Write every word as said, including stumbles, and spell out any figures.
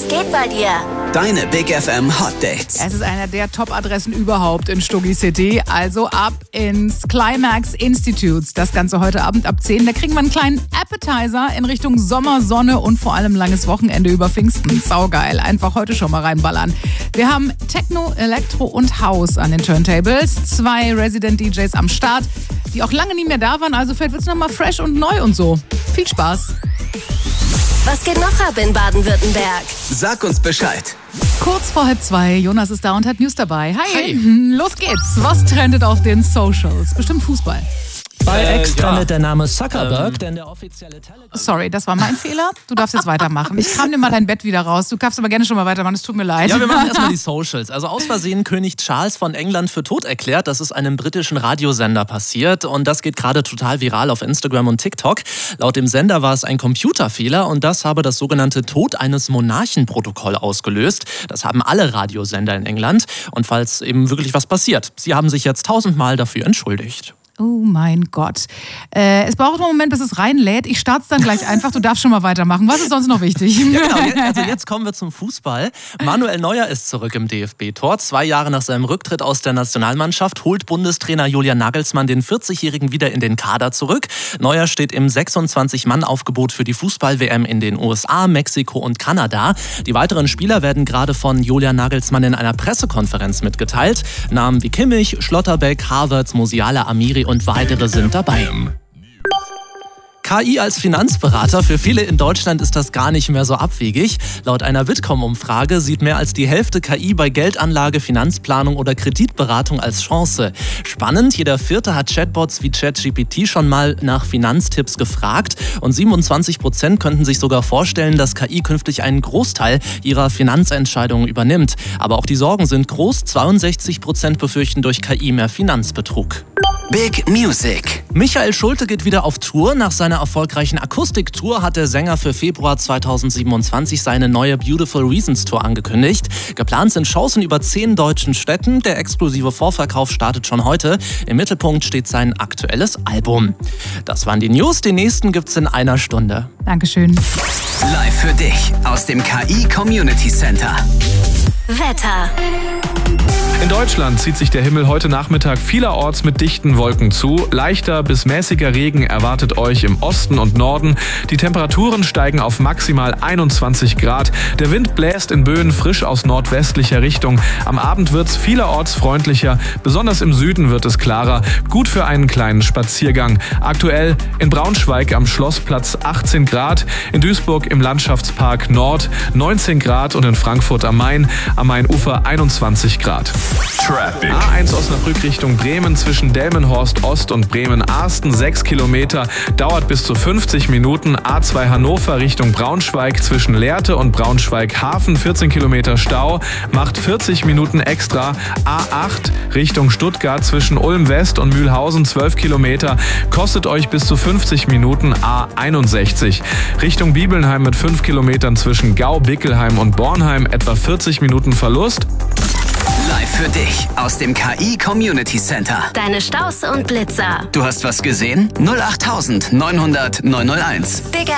geht bei dir? Deine Big F M Hot Dates. Es ist einer der Top-Adressen überhaupt in Stuggi City. Also ab ins Climax Institutes. Das Ganze heute Abend ab zehn. Da kriegen wir einen kleinen Appetizer in Richtung Sommer, Sonne und vor allem langes Wochenende über Pfingsten. Saugeil. Einfach heute schon mal reinballern. Wir haben Techno, Elektro und House an den Turntables. Zwei Resident D Js am Start, die auch lange nie mehr da waren. Also vielleicht wird es nochmal fresh und neu und so. Viel Spaß. Was geht noch ab in Baden-Württemberg? Sag uns Bescheid. Kurz vor halb zwei, Jonas ist da und hat News dabei. Hi, Hi. Los geht's. Was trendet auf den Socials? Bestimmt Fußball. Bei Äh, X ja. trendet der Name Zuckerberg, ähm. denn der offizielle Telegram... Sorry, das war mein Fehler. Du darfst jetzt weitermachen. Ich kram dir mal dein Bett wieder raus. Du darfst aber gerne schon mal weitermachen, es tut mir leid. Ja, wir machen erstmal die Socials. Also aus Versehen König Charles von England für tot erklärt. Das ist einem britischen Radiosender passiert und das geht gerade total viral auf Instagram und TikTok. Laut dem Sender war es ein Computerfehler und das habe das sogenannte Tod eines Monarchen-Protokoll ausgelöst. Das haben alle Radiosender in England und falls eben wirklich was passiert. Sie haben sich jetzt tausendmal dafür entschuldigt. Oh mein Gott. Äh, es braucht einen Moment, bis es reinlädt. Ich starte es dann gleich einfach. Du darfst schon mal weitermachen. Was ist sonst noch wichtig? Ja, genau. Also jetzt kommen wir zum Fußball. Manuel Neuer ist zurück im D F B-Tor. Zwei Jahre nach seinem Rücktritt aus der Nationalmannschaft holt Bundestrainer Julian Nagelsmann den vierzigjährigen wieder in den Kader zurück. Neuer steht im sechsundzwanzig-Mann-Aufgebot für die Fußball-W M in den U S A, Mexiko und Kanada. Die weiteren Spieler werden gerade von Julian Nagelsmann in einer Pressekonferenz mitgeteilt. Namen wie Kimmich, Schlotterbeck, Havertz, Musiala, Amiri und weitere sind dabei. K I als Finanzberater, für viele in Deutschland ist das gar nicht mehr so abwegig. Laut einer Bitkom-Umfrage sieht mehr als die Hälfte K I bei Geldanlage, Finanzplanung oder Kreditberatung als Chance. Spannend, jeder Vierte hat Chatbots wie ChatGPT schon mal nach Finanztipps gefragt und siebenundzwanzig Prozent könnten sich sogar vorstellen, dass K I künftig einen Großteil ihrer Finanzentscheidungen übernimmt. Aber auch die Sorgen sind groß, zweiundsechzig Prozent befürchten durch K I mehr Finanzbetrug. Big Music. Michael Schulte geht wieder auf Tour. Nach seiner erfolgreichen Akustiktour hat der Sänger für Februar zweitausendsiebenundzwanzig seine neue Beautiful Reasons Tour angekündigt. Geplant sind Shows in über zehn deutschen Städten. Der exklusive Vorverkauf startet schon heute. Im Mittelpunkt steht sein aktuelles Album. Das waren die News. Die nächsten gibt's in einer Stunde. Dankeschön. Live für dich aus dem K I Community Center. Wetter. In Deutschland zieht sich der Himmel heute Nachmittag vielerorts mit dichten Wolken zu. Leichter bis mäßiger Regen erwartet euch im Osten und Norden. Die Temperaturen steigen auf maximal einundzwanzig Grad. Der Wind bläst in Böen frisch aus nordwestlicher Richtung. Am Abend wird's vielerorts freundlicher. Besonders im Süden wird es klarer. Gut für einen kleinen Spaziergang. Aktuell in Braunschweig am Schlossplatz achtzehn Grad. In Duisburg im Landschaftspark Nord neunzehn Grad und in Frankfurt am Main am Mainufer einundzwanzig Grad. Traffic. A eins Osnabrück Richtung Bremen zwischen Delmenhorst Ost und Bremen-Arsten sechs Kilometer, dauert bis zu fünfzig Minuten. A zwei Hannover Richtung Braunschweig zwischen Lehrte und Braunschweig-Hafen vierzehn Kilometer Stau, macht vierzig Minuten extra. A acht Richtung Stuttgart zwischen Ulm West und Mühlhausen zwölf Kilometer, kostet euch bis zu fünfzig Minuten. A einundsechzig Richtung Bibelnheim mit fünf Kilometern zwischen Gau, Bickelheim und Bornheim etwa vierzig Minuten Verlust. Live für dich aus dem K I Community Center. Deine Staus und Blitzer. Du hast was gesehen? null acht neunhundert neunhunderteins. Big